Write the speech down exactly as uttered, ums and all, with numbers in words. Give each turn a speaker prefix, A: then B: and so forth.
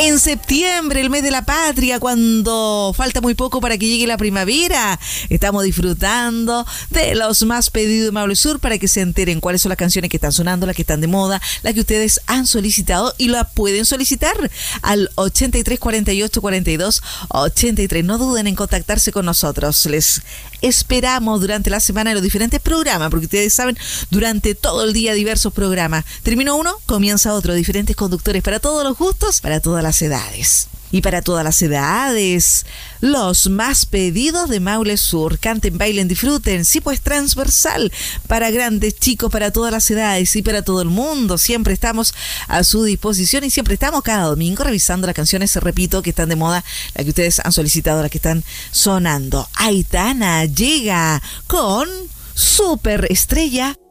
A: En septiembre, el mes de la patria, cuando falta muy poco para que llegue la primavera, estamos disfrutando de los más pedidos de Maule Sur para que se enteren cuáles son las canciones que están sonando, las que están de moda, las que ustedes han solicitado y las pueden solicitar al ochenta y tres cuarenta y ocho cuarenta y dos ochenta y tres. No duden en contactarse con nosotros. Les esperamos durante la semana en los diferentes programas, porque ustedes saben, durante todo el día diversos programas. Terminó uno, comienza otro. Diferentes conductores para todos los gustos, para todas las edades. Y para todas las edades, los más pedidos de Maule Sur. Canten, bailen, disfruten. Sí, pues transversal. Para grandes, chicos, para todas las edades y para todo el mundo. Siempre estamos a su disposición y siempre estamos cada domingo revisando las canciones, repito, que están de moda, las que ustedes han solicitado, las que están sonando. Aitana llega con Superestrella.